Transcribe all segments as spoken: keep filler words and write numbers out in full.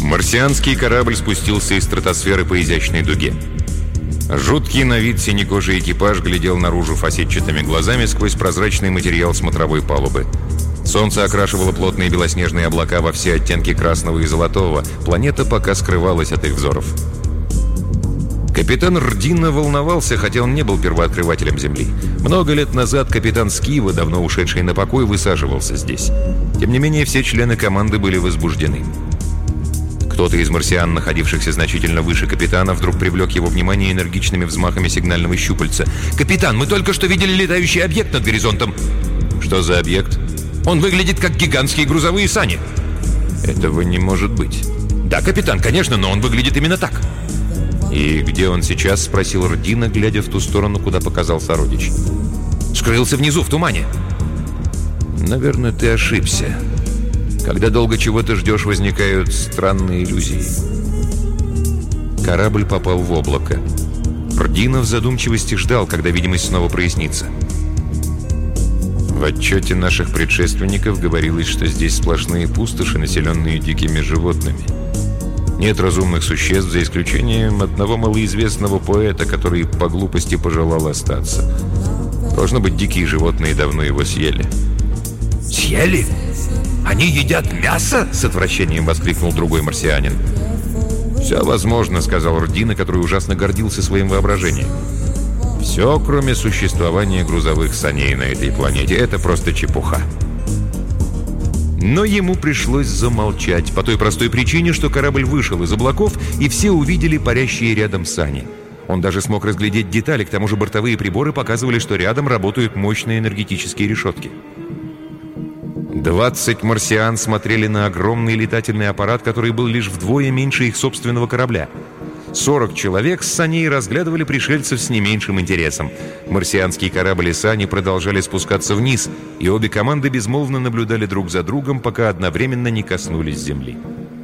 Марсианский корабль спустился из стратосферы по изящной дуге. Жуткий на вид синекожий экипаж глядел наружу фасетчатыми глазами сквозь прозрачный материал смотровой палубы. Солнце окрашивало плотные белоснежные облака во все оттенки красного и золотого. Планета пока скрывалась от их взоров. Капитан Рдина волновался, хотя он не был первооткрывателем Земли. Много лет назад капитан Скива, давно ушедший на покой, высаживался здесь. Тем не менее, все члены команды были возбуждены. Кто-то из марсиан, находившихся значительно выше капитана, вдруг привлек его внимание энергичными взмахами сигнального щупальца. «Капитан, мы только что видели летающий объект над горизонтом!» «Что за объект?» «Он выглядит как гигантские грузовые сани!» «Этого не может быть!» «Да, капитан, конечно, но он выглядит именно так!» «И где он сейчас?» — спросил Рдина, глядя в ту сторону, куда показал сородич. «Скрылся внизу, в тумане!» «Наверное, ты ошибся. Когда долго чего-то ждешь, возникают странные иллюзии». Корабль попал в облако. Рдина в задумчивости ждал, когда видимость снова прояснится. В отчете наших предшественников говорилось, что здесь сплошные пустоши, населенные дикими животными. Нет разумных существ, за исключением одного малоизвестного поэта, который по глупости пожелал остаться. Должно быть, дикие животные давно его съели. «Съели? Они едят мясо?» — с отвращением воскликнул другой марсианин. «Все возможно», — сказал Рдина, который ужасно гордился своим воображением. «Все, кроме существования грузовых саней на этой планете. Это просто чепуха». Но ему пришлось замолчать по той простой причине, что корабль вышел из облаков, и все увидели парящие рядом сани. Он даже смог разглядеть детали, к тому же бортовые приборы показывали, что рядом работают мощные энергетические решетки. Двадцать марсиан смотрели на огромный летательный аппарат, который был лишь вдвое меньше их собственного корабля. Сорок человек с саней разглядывали пришельцев с не меньшим интересом. Марсианский корабль и сани продолжали спускаться вниз, и обе команды безмолвно наблюдали друг за другом, пока одновременно не коснулись земли.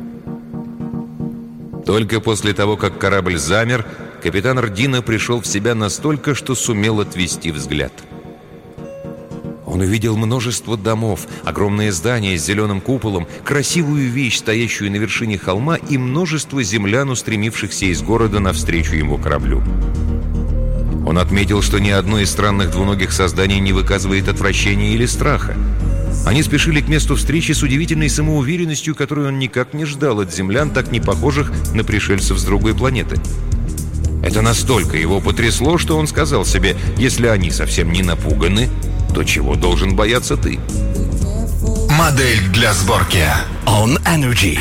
Только после того, как корабль замер, капитан Рдина пришел в себя настолько, что сумел отвести взгляд. Он увидел множество домов, огромное здание с зеленым куполом, красивую вещь, стоящую на вершине холма, и множество землян, устремившихся из города навстречу его кораблю. Он отметил, что ни одно из странных двуногих созданий не выказывает отвращения или страха. Они спешили к месту встречи с удивительной самоуверенностью, которую он никак не ждал от землян, так не похожих на пришельцев с другой планеты. Это настолько его потрясло, что он сказал себе: «Если они совсем не напуганы, то чего должен бояться ты?» Модель для сборки On Energy.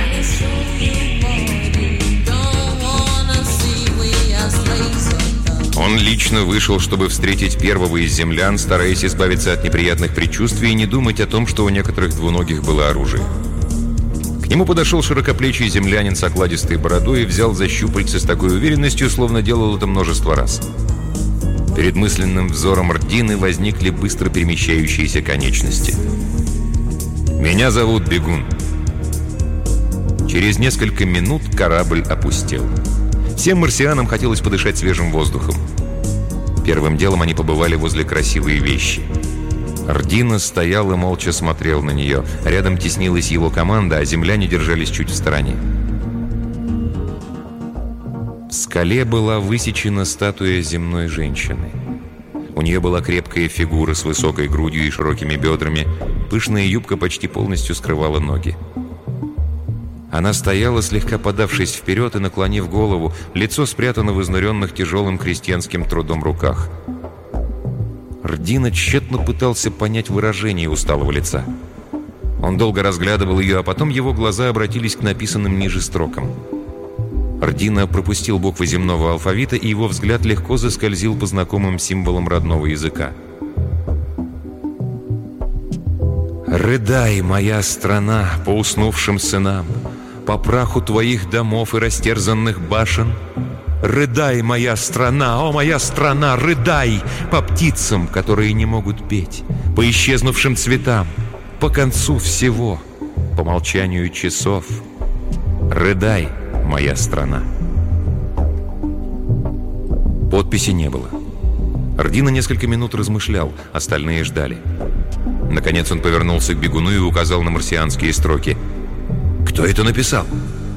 Он лично вышел, чтобы встретить первого из землян, стараясь избавиться от неприятных предчувствий и не думать о том, что у некоторых двуногих было оружие. К нему подошел широкоплечий землянин с окладистой бородой и взял за щупальце с такой уверенностью, словно делал это множество раз. Перед мысленным взором Рдины возникли быстро перемещающиеся конечности. «Меня зовут Бегун». Через несколько минут корабль опустел. Всем марсианам хотелось подышать свежим воздухом. Первым делом они побывали возле красивой вещи. Рдина стоял и молча смотрел на нее. Рядом теснилась его команда, а земляне держались чуть в стороне. В скале была высечена статуя земной женщины. У нее была крепкая фигура с высокой грудью и широкими бедрами. Пышная юбка почти полностью скрывала ноги. Она стояла, слегка подавшись вперед и наклонив голову, лицо спрятано в изнуренных тяжелым крестьянским трудом руках. Рдина тщетно пытался понять выражение усталого лица. Он долго разглядывал ее, а потом его глаза обратились к написанным ниже строкам. Рдина пропустил буквы земного алфавита, и его взгляд легко заскользил по знакомым символам родного языка. «Рыдай, моя страна, по уснувшим сынам, по праху твоих домов и растерзанных башен. Рыдай, моя страна, о, моя страна, рыдай по птицам, которые не могут петь, по исчезнувшим цветам, по концу всего, по молчанию часов. Рыдай, моя страна». Подписи не было. Рдина несколько минут размышлял, остальные ждали. Наконец он повернулся к Бегуну и указал на марсианские строки. «Кто это написал?»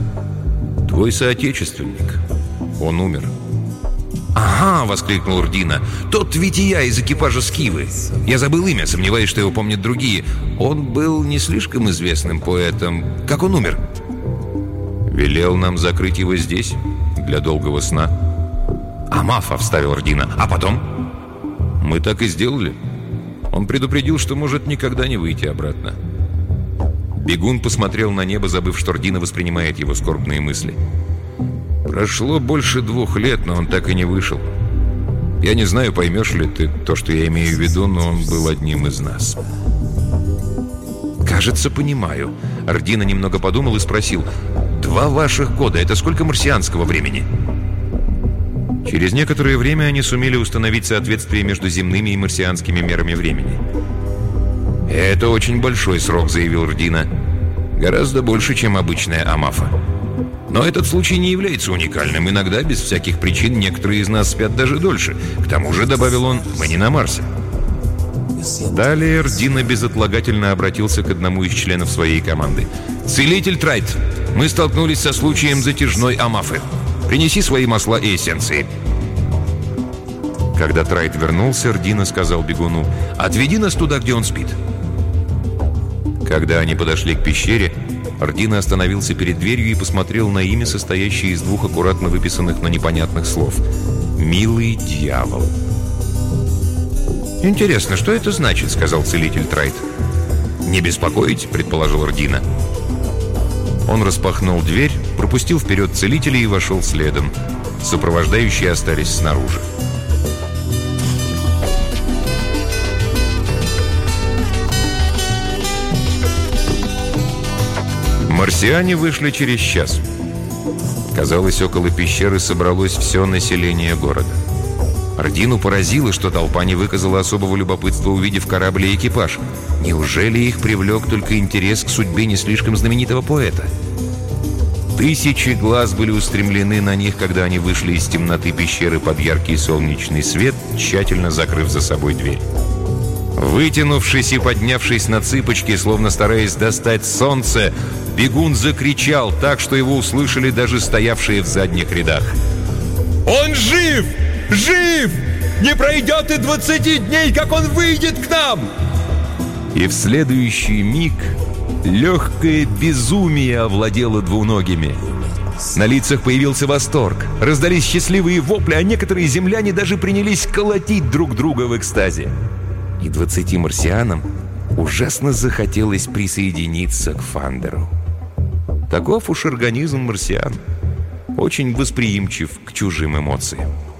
«Твой соотечественник. Он умер». «Ага!» — воскликнул Рдина. «Тот Вития из экипажа Скивы. Я забыл имя, сомневаюсь, что его помнят другие. Он был не слишком известным поэтом. Как он умер?» «Велел нам закрыть его здесь, для долгого сна». «Амафа!» — вставил Рдина. «А потом?» «Мы так и сделали. Он предупредил, что может никогда не выйти обратно». Бегун посмотрел на небо, забыв, что Рдина воспринимает его скорбные мысли. «Прошло больше двух лет, но он так и не вышел. Я не знаю, поймешь ли ты то, что я имею в виду, но он был одним из нас». «Кажется, понимаю». Рдина немного подумал и спросил: «Два ваших года — это сколько марсианского времени?» Через некоторое время они сумели установить соответствие между земными и марсианскими мерами времени. «Это очень большой срок», — заявил Рдина. «Гораздо больше, чем обычная Амафа. Но этот случай не является уникальным. Иногда, без всяких причин, некоторые из нас спят даже дольше. К тому же, — добавил он, — мы не на Марсе». Далее Рдина безотлагательно обратился к одному из членов своей команды. «Целитель Трайт, мы столкнулись со случаем затяжной Амафы. Принеси свои масла и эссенции». Когда Трайт вернулся, Рдина сказал бегуну: «Отведи нас туда, где он спит». Когда они подошли к пещере, Рдина остановился перед дверью и посмотрел на имя, состоящее из двух аккуратно выписанных, но непонятных слов. «Милый дьявол». «Интересно, что это значит?» — сказал целитель Трайт. «Не беспокоить», — предположил Рдина. Он распахнул дверь, пропустил вперед целителя и вошел следом. Сопровождающие остались снаружи. Марсиане вышли через час. Казалось, около пещеры собралось все население города. Рдину поразило, что толпа не выказала особого любопытства, увидев корабль и экипаж. Неужели их привлек только интерес к судьбе не слишком знаменитого поэта? Тысячи глаз были устремлены на них, когда они вышли из темноты пещеры под яркий солнечный свет, тщательно закрыв за собой дверь. Вытянувшись и поднявшись на цыпочки, словно стараясь достать солнце, бегун закричал так, что его услышали даже стоявшие в задних рядах. «Он жив! Жив! Не пройдет и двадцати дней, как он выйдет к нам!» И в следующий миг легкое безумие овладело двуногими. На лицах появился восторг, раздались счастливые вопли, а некоторые земляне даже принялись колотить друг друга в экстазе. И двадцати марсианам ужасно захотелось присоединиться к Фандеру. Таков уж организм марсиан, очень восприимчив к чужим эмоциям.